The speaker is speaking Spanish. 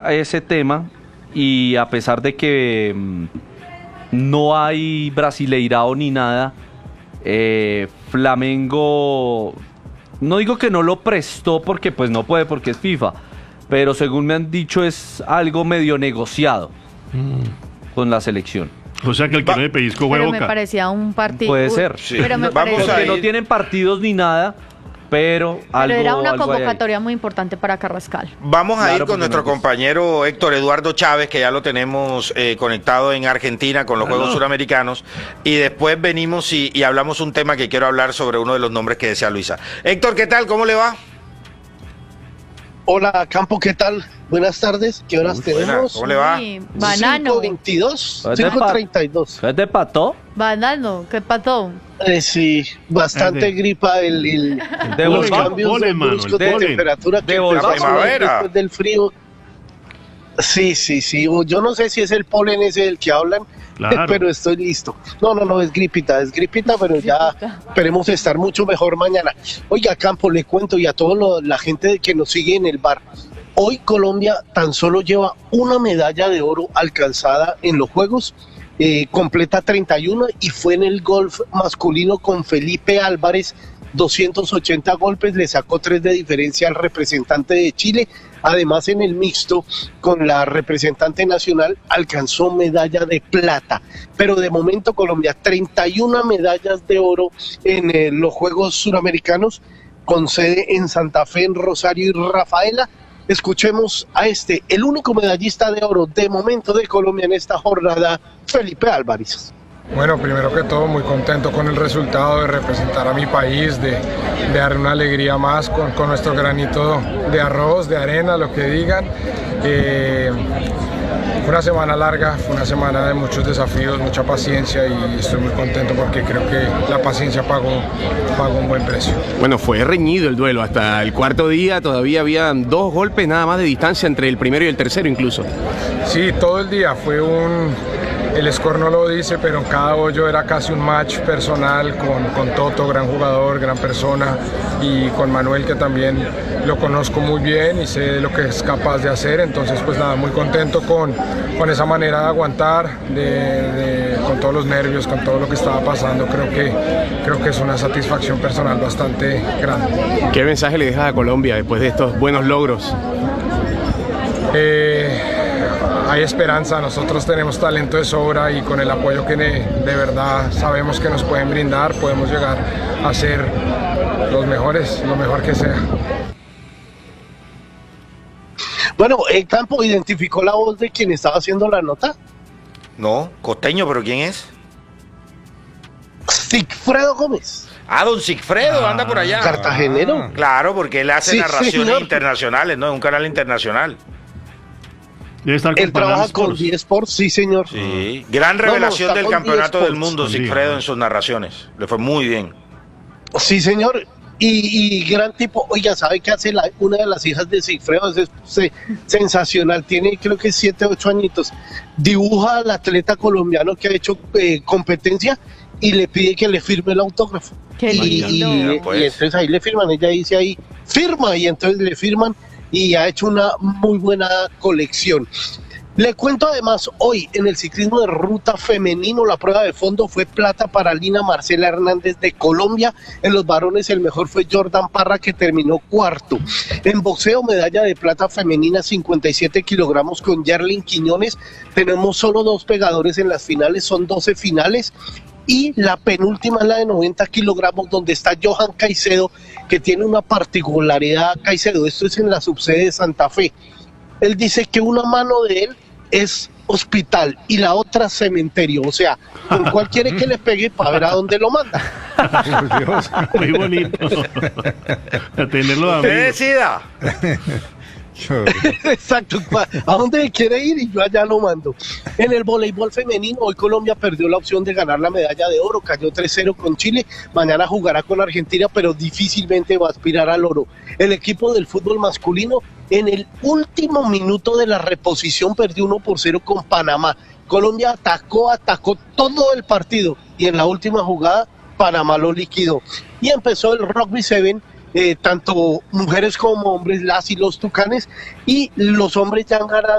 a ese tema y a pesar de que no hay brasileirao ni nada, Flamengo, no digo que no lo prestó porque pues no puede porque es FIFA, pero según me han dicho es algo medio negociado con la selección. O sea que el que no le pellizco fue Pero Boca. me parecía un partido. Puede ser. Sí. Pero me Vamos parece. Porque a no ir. tienen partidos ni nada, pero algo. Pero era una algo hay ahí. convocatoria muy importante para Carrascal. Vamos a Claro, ir con porque nuestro no es- compañero Héctor Eduardo Chávez, que ya lo tenemos conectado en Argentina con los Claro. Juegos Suramericanos, y después venimos y hablamos un tema que quiero hablar sobre uno de los nombres que desea Luisa. Héctor, ¿qué tal? ¿Cómo le va? Hola, Campo, ¿qué tal? Buenas tardes. ¿Qué horas Buena, tenemos? ¿cómo le va? Sí, banano. 5:22, ¿Es de 5:32. ¿Es de pato? Banano, ¿qué pasó? Sí, bastante de- gripa, De los Volva- cambios polen, mano, bruscos el de polen. temperatura De que Volva- empezamos La primavera. después del frío. Sí. Yo no sé si es el polen ese del que hablan, Claro. pero estoy listo. No, es gripita, pero ya esperemos estar mucho mejor mañana. Oiga, Campo, le cuento y a toda la gente que nos sigue en el bar. Hoy Colombia tan solo lleva una medalla de oro alcanzada en los Juegos, completa 31 y fue en el golf masculino con Felipe Álvarez, 280 golpes, le sacó 3 de diferencia al representante de Chile. Además, en el mixto, con la representante nacional, alcanzó medalla de plata. Pero de momento Colombia, 31 medallas de oro en los Juegos Suramericanos, con sede en Santa Fe, en Rosario y Rafaela. Escuchemos a el único medallista de oro de momento de Colombia en esta jornada, Felipe Álvarez. Bueno, primero que todo, muy contento con el resultado de representar a mi país, de dar una alegría más con nuestro granito de arroz, de arena, lo que digan. Fue una semana larga, fue una semana de muchos desafíos, mucha paciencia y estoy muy contento porque creo que la paciencia pagó un buen precio. Bueno, fue reñido el duelo. Hasta el cuarto día todavía habían 2 golpes nada más de distancia entre el primero y el tercero incluso. Sí, todo el día fue el score no lo dice, pero en cada hoyo era casi un match personal con Toto, gran jugador, gran persona, y con Manuel, que también lo conozco muy bien y sé lo que es capaz de hacer. Entonces, pues nada, muy contento con esa manera de aguantar, con todos los nervios, con todo lo que estaba pasando. Creo que es una satisfacción personal bastante grande. ¿Qué mensaje le dejas a Colombia después de estos buenos logros? Hay esperanza, nosotros tenemos talento de sobra y con el apoyo que de verdad sabemos que nos pueden brindar, podemos llegar a ser los mejores, lo mejor que sea. Bueno, el Campo identificó la voz de quien estaba haciendo la nota. No, costeño, ¿pero quién es? Sigfredo Gómez, Ah, don Sigfredo, anda por allá. cartagenero. Claro, porque él hace Sí, narraciones señor. internacionales, ¿no? Es un canal internacional. Debe estar con Él trabaja Panam con Sports. D-Sports, sí, señor. Sí. Gran No, revelación está del con campeonato D-Sports. del mundo, Con Sigfredo, D, en sus narraciones. Le fue muy bien. Sí, señor. Y gran tipo, oiga, ¿sabe qué hace una de las hijas de Sigfredo? Es sensacional, tiene creo que 7, 8 añitos. Dibuja al atleta colombiano que ha hecho competencia y le pide que le firme el autógrafo. Qué Y, lindo. y Pues. entonces ahí le firman, ella dice ahí, firma, y entonces le firman y ha hecho una muy buena colección. Le cuento además, hoy en el ciclismo de ruta femenino, la prueba de fondo fue plata para Lina Marcela Hernández de Colombia. En los varones el mejor fue Jordan Parra, que terminó cuarto. En boxeo, medalla de plata femenina, 57 kilogramos con Yarlin Quiñones. Tenemos solo 2 pegadores en las finales, son 12 finales. Y la penúltima es la de 90 kilogramos, donde está Johan Caicedo, que tiene una particularidad. Caicedo, esto es en la subsede de Santa Fe. Él dice que una mano de él es hospital y la otra cementerio. O sea, ¿con cuál quiere que le pegue para ver a dónde lo manda? Por Dios, muy bonito. A tenerlo a Usted amigo. decida. Exacto, ¿a dónde quiere ir? Y yo allá lo mando. En el voleibol femenino, hoy Colombia perdió la opción de ganar la medalla de oro, cayó 3-0 con Chile, mañana jugará con Argentina, pero difícilmente va a aspirar al oro. El equipo del fútbol masculino, en el último minuto de la reposición, perdió 1-0 con Panamá. Colombia atacó todo el partido y en la última jugada Panamá lo liquidó. Y empezó el Rugby 7, tanto mujeres como hombres, las y los Tucanes, y los hombres ya han ganado